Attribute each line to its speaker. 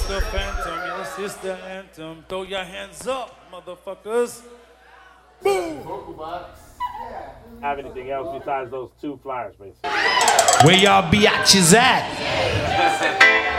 Speaker 1: the phantom, yes, it's the anthem. Throw your hands up, motherfuckers. Boom!
Speaker 2: Have anything else besides those 2 flyers, basically?
Speaker 1: Where y'all biatches at?